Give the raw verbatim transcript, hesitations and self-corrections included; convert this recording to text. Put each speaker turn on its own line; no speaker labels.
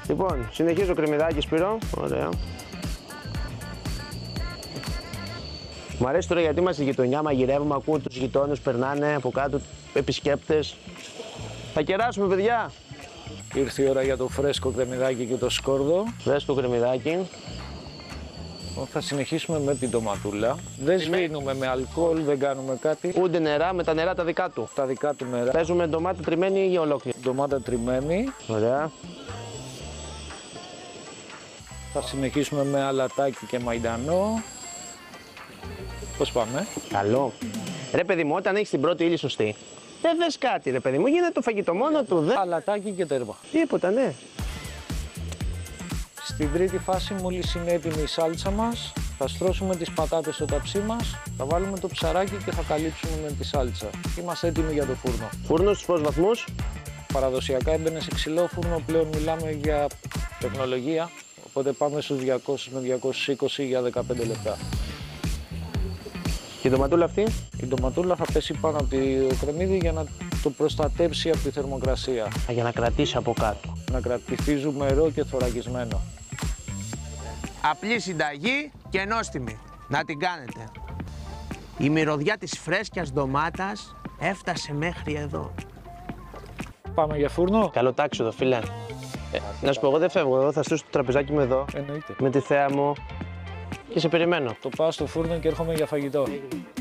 Λοιπόν, συνεχίζω κρεμμυδάκι, Σπύρο. Ωραία. Μου αρέσει τώρα γιατί είμαστε στη γειτονιά, μαγειρεύουμε, ακούω τους γειτόνους, περνάνε από κάτω, επισκέπτες. Θα κεράσουμε, παιδιά.
Ήρθε η ώρα για το φρέσκο κρεμμυδάκι και το σκόρδο.
Φρέσκο κρεμμυδάκι.
Θα συνεχίσουμε με την ντοματούλα. Δεν σβήνουμε με αλκοόλ, δεν κάνουμε κάτι.
Ούτε νερά, με τα νερά τα δικά του.
Τα δικά του νερά.
Παίζουμε ντομάτα τριμμένη ή ολόκληρη.
Ντομάτα τριμμένη.
Ωραία.
Θα συνεχίσουμε με αλατάκι και μαϊντανό. Πώς πάμε?
Καλό. Ρε παιδί μου, όταν έχεις την πρώτη ύλη σωστή, δεν δες κάτι ρε παιδί μου, γίνεται το φαγητό μόνο του. Δε...
Αλατάκι και τέρμα.
Τίποτα, ναι.
Στην τρίτη φάση, μόλις είναι έτοιμη η σάλτσα μας, θα στρώσουμε τις πατάτες στο ταψί μας, θα βάλουμε το ψαράκι και θα καλύψουμε με τη σάλτσα. Είμαστε έτοιμοι για το φούρνο.
Φούρνο στους πόσους βαθμούς?
Παραδοσιακά έμπαινε σε ξυλό φούρνο, πλέον μιλάμε για τεχνολογία, οπότε πάμε στους διακόσια με διακόσια είκοσι για δεκαπέντε λεπτά.
Και η ντοματούλα αυτή?
Η ντοματούλα θα πέσει πάνω από το κρεμμύδι για να το προστατέψει από τη θερμοκρασία.
Α, για να κρατήσει από κάτω.
Να κρατηθεί ζουμερό και θωρακισμένο.
Απλή συνταγή και νόστιμη. Να την κάνετε. Η μυρωδιά της φρέσκιας ντομάτας έφτασε μέχρι εδώ.
Πάμε για φούρνο.
Καλό τάξιδο, φίλε. Ε, να σου πω, εγώ δεν φεύγω. Εγώ θα στήσω το τραπεζάκι μου εδώ.
Εννοείται.
Με τη θέα μου και σε περιμένω.
Το πάω στο φούρνο και έρχομαι για φαγητό.